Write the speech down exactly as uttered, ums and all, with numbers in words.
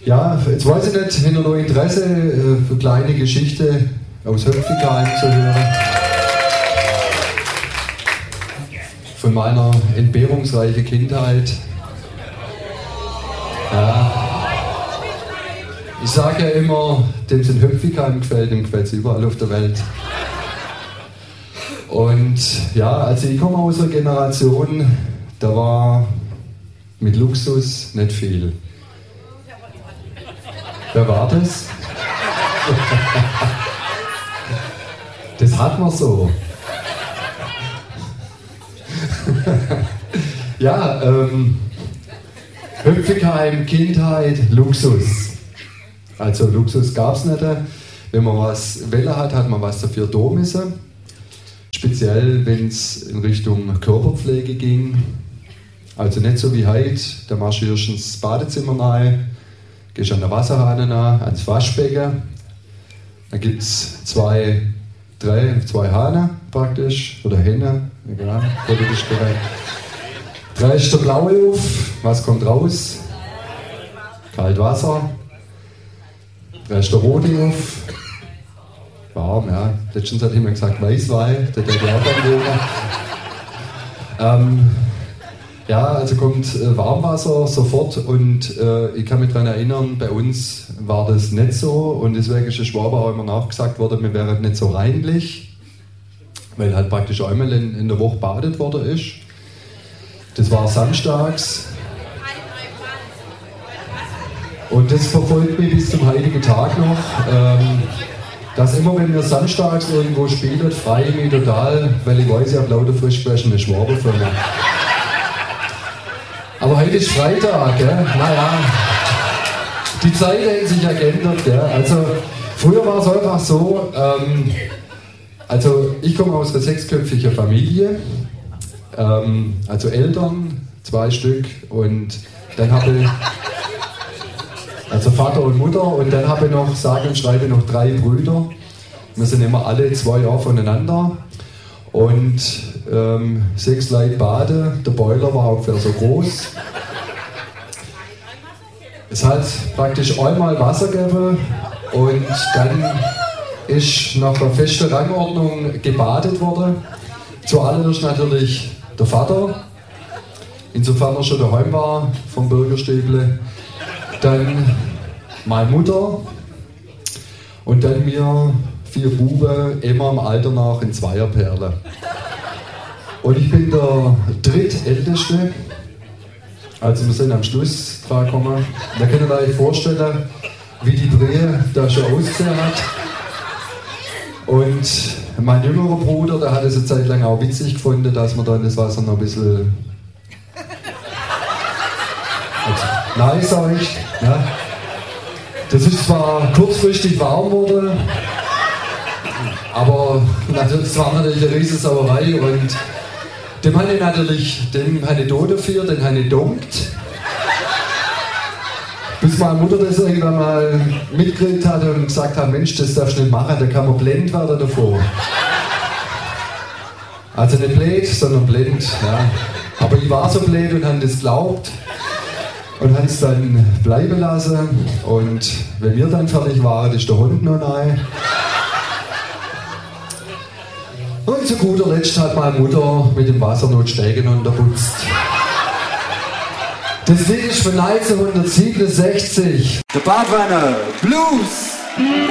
Ja, jetzt weiß ich nicht, hätte ihr noch Interesse äh, für kleine Geschichte aus Höpfigheim zu hören? Von meiner entbehrungsreichen Kindheit. Ja. Ich sage ja immer, dem es in Höpfigheim gefällt, dem gefällt es überall auf der Welt. Und ja, also ich komme aus einer Generation, da war mit Luxus nicht viel. Wer war das? Das hat man so. Ja, ähm, Höpfigheim, Kindheit, Luxus. Also Luxus gab es nicht. Wenn man was wählen hat, hat man was dafür tun müssen. Speziell, wenn es in Richtung Körperpflege ging. Also nicht so wie heute, da marschierst du ins Badezimmer rein, gehst an der Wasserhahn nah, ans Waschbecken. Da gibt es zwei, drei, zwei Hahne praktisch, oder Hähne, egal, politisch korrekt. Drei ist der blaue auf, was kommt raus? Kalt Wasser. Drei ist der rote auf. Warm, ja. Letztens hat jemand gesagt Weißwein, der der auch ähm, Ja, also kommt äh, Warmwasser sofort und äh, ich kann mich daran erinnern, bei uns war das nicht so und deswegen ist der Schwaber auch immer nachgesagt worden, wir wären nicht so reinlich, weil halt praktisch einmal in, in der Woche badet worden ist. Das war samstags. Und das verfolgt mich bis zum heutigen Tag noch. Ähm, dass immer, wenn wir samstags irgendwo spielen, freue ich mich total, weil ich weiß, ich habe lauter frisch gewaschene Schwaber für mich. Aber heute ist Freitag, gell? Naja, die Zeit hat sich ja geändert. Gell? Also, früher war es einfach so, ähm, also ich komme aus einer sechsköpfigen Familie, ähm, also Eltern, zwei Stück und dann habe ich, also Vater und Mutter und dann habe ich noch, sage und schreibe noch drei Brüder. Wir sind immer alle zwei Jahre voneinander. Und ähm, sechs Leute baden, der Boiler war ungefähr so groß. Es hat praktisch einmal Wasser gegeben und dann ist nach der festen Rangordnung gebadet worden. Zuallererst natürlich der Vater, insofern er schon daheim war vom Bürgerstüble. Dann meine Mutter und dann wir vier Buben, immer im Alter nach in Zweierperle. Und ich bin der drittälteste, also wir sind am Schluss dran gekommen. Da könnt ihr euch vorstellen, wie die Brehe da schon ausgesehen hat. Und mein jüngerer Bruder, der hat es eine Zeit lang auch witzig gefunden, dass man dann das Wasser noch ein bisschen also, nice euch. Ja. Das ist zwar kurzfristig warm geworden, aber es war natürlich eine riesige Sauerei und dem habe ich natürlich, dem habe ich da dafür, den habe ich gedumpt. Bis meine Mutter das irgendwann mal mitgekriegt hat und gesagt hat, Mensch, das darfst du nicht machen, da kann man blind werden davor. Also nicht blöd, sondern blind. Ja. Aber ich war so blöd und habe das geglaubt und habe es dann bleiben lassen. Und wenn wir dann fertig waren, ist der Hund noch rein. Und zu guter Letzt hat meine Mutter mit dem Wasser noch die Stege unterputzt. Das Lied ist von neunzehnhundertsiebenundsechzig. Der Badwanner Blues.